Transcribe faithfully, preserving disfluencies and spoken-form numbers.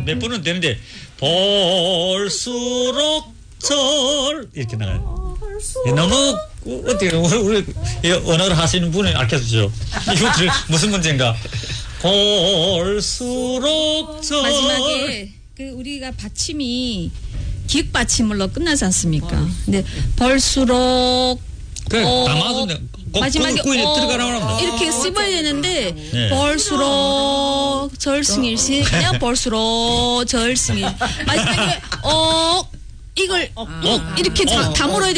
몇 분은 되는데 볼수록 절 이렇게 나가요. 너무 어떻게 우리 언어를 하시는 분이 알려주죠. 이거 무슨 문제인가? 볼수록 절 마지막에 그 우리가 받침이 기역 받침으로 끝나지 않습니까? 근데 볼수록 그래 어, 담아서 마지막에 꾸, 꾸, 어, 들어가라 이렇게 씹어야 되는데 네. 볼수록 절승일시 그냥 볼수록 절승일 마지막에 어 이걸 어, 이렇게 다, 다 물어야 돼.